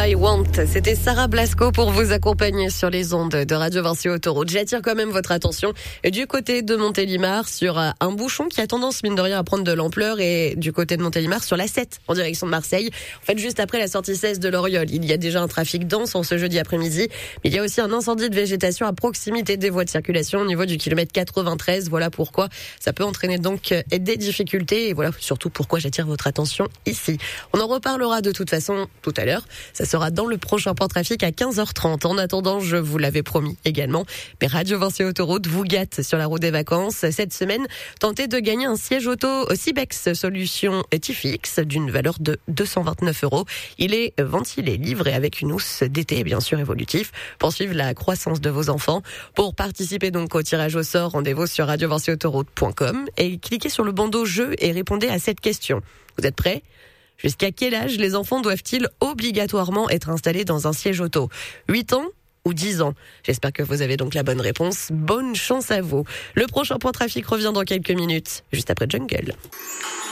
I Want. C'était Sarah Blasco pour vous accompagner sur les ondes de Radio Vinci Autoroute. J'attire quand même votre attention du côté de Montélimar sur un bouchon qui a tendance, mine de rien, à prendre de l'ampleur, et du côté de Montélimar sur la 7 en direction de Marseille. En fait, juste après la sortie 16 de l'Oriole, il y a déjà un trafic dense en ce jeudi après-midi. Mais il y a aussi un incendie de végétation à proximité des voies de circulation au niveau du kilomètre 93. Voilà pourquoi ça peut entraîner donc des difficultés, et voilà surtout pourquoi j'attire votre attention ici. On en reparlera de toute façon tout à l'heure. Ça sera dans le prochain point trafic à 15h30. En attendant, je vous l'avais promis également, mais Radio Vinci Autoroute vous gâte sur la route des vacances. Cette semaine, tentez de gagner un siège auto au Cibex Solution Tifix d'une valeur de 229 €. Il est ventilé, livré avec une housse d'été, bien sûr évolutif, pour suivre la croissance de vos enfants. Pour participer donc au tirage au sort, rendez-vous sur radiovinciautoroute.com et cliquez sur le bandeau jeu et répondez à cette question. Vous êtes prêts ? Jusqu'à quel âge les enfants doivent-ils obligatoirement être installés dans un siège auto ? 8 ans ou 10 ans ? J'espère que vous avez donc la bonne réponse. Bonne chance à vous. Le prochain point trafic revient dans quelques minutes, juste après Jungle.